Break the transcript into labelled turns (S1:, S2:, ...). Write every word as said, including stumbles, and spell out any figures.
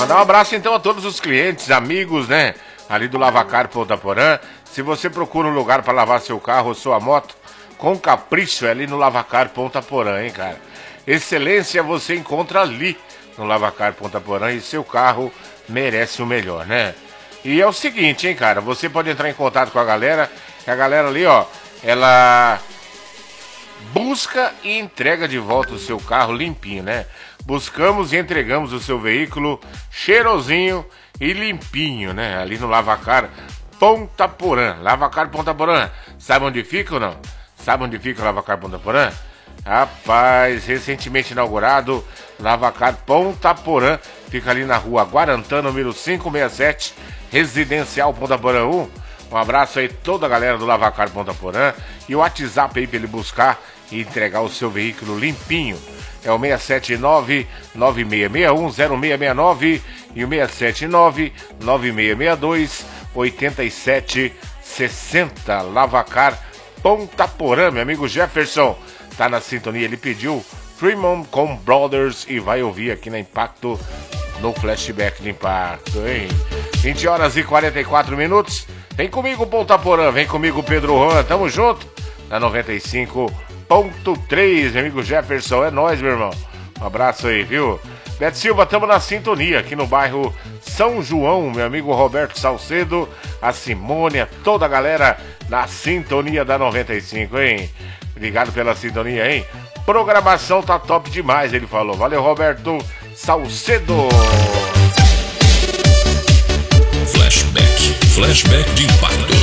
S1: Mandar um abraço então a todos os clientes, amigos, né? Ali do Lavacar Ponta Porã. Se você procura um lugar para lavar seu carro ou sua moto, com capricho é ali no Lavacar Ponta Porã, hein, cara? Excelência você encontra ali no Lavacar Ponta Porã e seu carro merece o melhor, né? E é o seguinte, hein, cara? Você pode entrar em contato com a galera, que a galera ali, ó, ela busca e entrega de volta o seu carro limpinho, né? Buscamos e entregamos o seu veículo cheirosinho e limpinho, né? Ali no Lavacar Ponta Porã. Lavacar Ponta Porã. Sabe onde fica ou não? Sabe onde fica o Lavacar Ponta Porã? Rapaz, recentemente inaugurado, Lavacar Ponta Porã. Fica ali na rua Guarantã, número quinhentos e sessenta e sete, Residencial Ponta Porã um. Um abraço aí toda a galera do Lavacar Ponta Porã. E o WhatsApp aí para ele buscar e entregar o seu veículo limpinho. É o seis sete nove, nove seis seis um, zero seis seis nove e o seis sete nove, nove seis seis dois, oito sete seis zero. Lavacar Ponta Porã, meu amigo Jefferson tá na sintonia, ele pediu Fremont com Brothers e vai ouvir aqui na Impacto, no Flashback do Impacto, hein? vinte horas e quarenta e quatro minutos. Vem comigo, Ponta Porã, vem comigo, Pedro Juan, tamo junto na noventa e cinco ponto três, meu amigo Jefferson, é nóis, meu irmão. Um abraço aí, viu? Beto Silva, tamo na sintonia aqui no bairro São João, meu amigo Roberto Salcedo, a Simônia, toda a galera na sintonia da noventa e cinco, hein? Obrigado pela sintonia, hein? Programação tá top demais, ele falou. Valeu, Roberto Salcedo.
S2: Flashback, flashback de impacto.